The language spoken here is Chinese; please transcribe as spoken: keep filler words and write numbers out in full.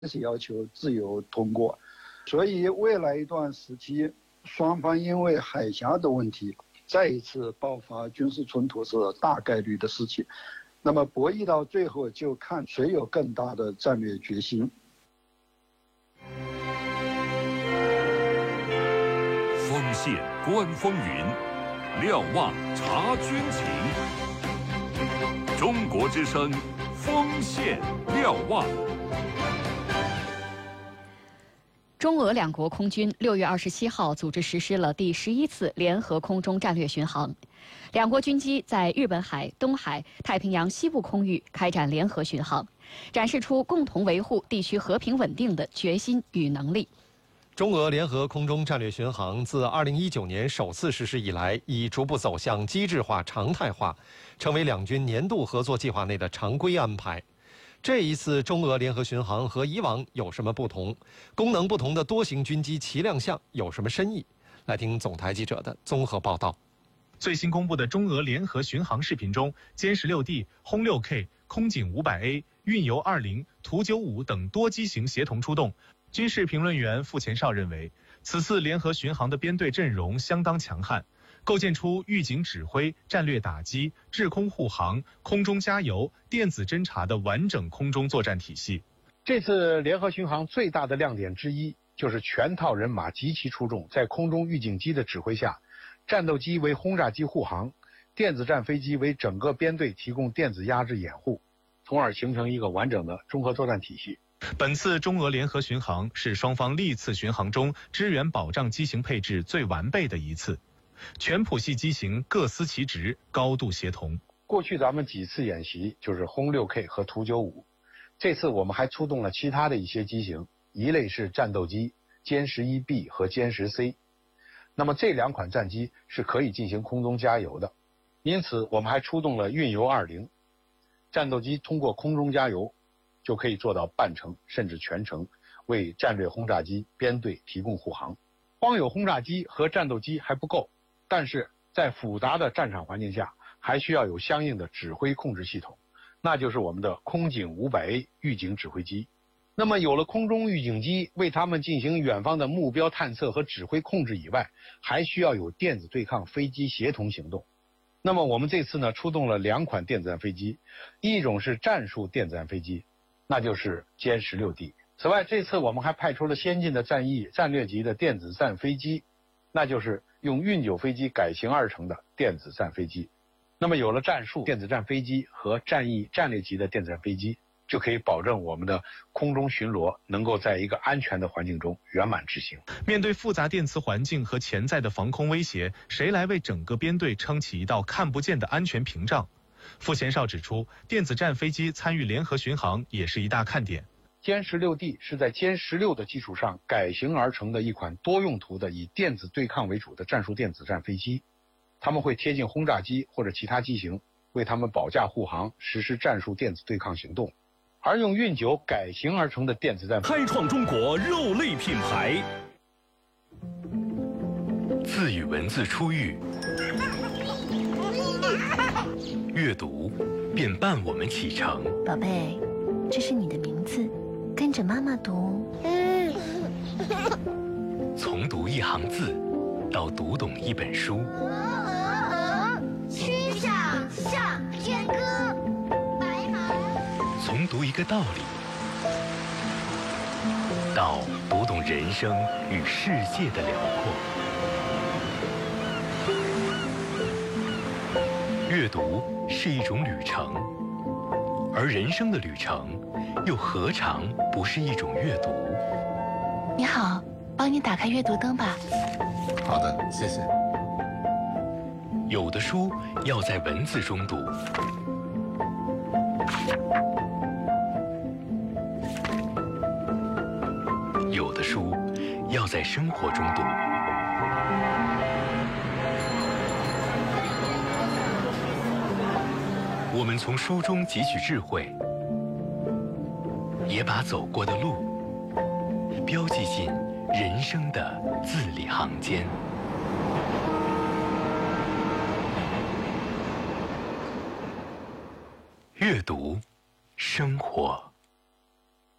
是要求自由通过。所以未来一段时期，双方因为海峡的问题再一次爆发军事冲突是大概率的事情。那么博弈到最后就看谁有更大的战略决心。 锋线观风云，瞭望察军情。中国之声，锋线瞭望。 中俄两国空军六月二十七号组织实施了第十一次联合空中战略巡航，两国军机在日本海、东海、太平洋西部空域开展联合巡航，展示出共同维护地区和平稳定的决心与能力。 中俄联合空中战略巡航自二零一九年首次实施以来，已逐步走向机制化、常态化，成为两军年度合作计划内的常规安排。这一次中俄联合巡航和以往有什么不同？功能不同的多型军机齐亮相有什么深意？来听总台记者的综合报道。 最新公布的中俄联合巡航视频中，歼十六 D、轰六 K、空警五百 A、运油二零、图九五等多机型协同出动。军事评论员傅前绍认为，此次联合巡航的编队阵容相当强悍，构建出预警指挥、战略打击、制空护航、空中加油、电子侦察的完整空中作战体系。 这次联合巡航最大的亮点之一，就是全套人马集齐出众，在空中预警机的指挥下，战斗机为轰炸机护航，电子战飞机为整个编队提供电子压制掩护，从而形成一个完整的综合作战体系。 本次中俄联合巡航是双方历次巡航中支援保障机型配置最完备的一次，全谱系机型各司其职，高度协同。 过去咱们几次演习就是轰六 K 和图九五，这次我们还出动了其他的一些机型，一类是战斗机歼十一 B 和歼十 C， 那么这两款战机是可以进行空中加油的，因此我们还出动了运油二零，战斗机通过空中加油就可以做到半程甚至全程为战略轰炸机编队提供护航。光有轰炸机和战斗机还不够，但是在复杂的战场环境下，还需要有相应的指挥控制系统，那就是我们的空警五百 A 预警指挥机。那么有了空中预警机为他们进行远方的目标探测和指挥控制以外，还需要有电子对抗飞机协同行动。那么我们这次呢，出动了两款电子战飞机，一种是战术电子战飞机，那就是歼十六 D。此外，这次我们还派出了先进的战役战略级的电子战飞机，那就是用运九飞机改型而成的电子战飞机。那么有了战术电子战飞机和战役战略级的电子战飞机，就可以保证我们的空中巡逻能够在一个安全的环境中圆满执行。 面对复杂电磁环境和潜在的防空威胁，谁来为整个编队撑起一道看不见的安全屏障？傅前绍指出，电子战飞机参与联合巡航也是一大看点。 歼十六 D 是在歼十六的基础上改型而成的一款多用途的以电子对抗为主的战术电子战飞机，他们会贴近轰炸机或者其他机型，为他们保驾护航，实施战术电子对抗行动。而用运九改型而成的电子战， 开创中国肉类品牌。 字与文字初遇，阅读便伴我们启程。 宝贝，这是你的名字，跟着妈妈读。 从读一行字到读懂一本书， 曲项向天歌，白马。 从读一个道理到读懂人生与世界的辽阔。阅读是一种旅程，而人生的旅程又何尝不是一种阅读？ 你好，帮你打开阅读灯吧。 好的，谢谢。 有的书要在文字中读，有的书要在生活中读。我们从书中汲取智慧，也把走过的路标记进人生的字里行间。阅读，生活。